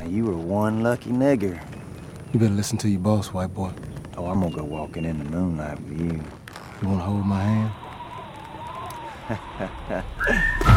You were one lucky nigger. You better listen to your boss, white boy. Oh, I'm gonna go walking in the moonlight with you. You wanna hold my hand?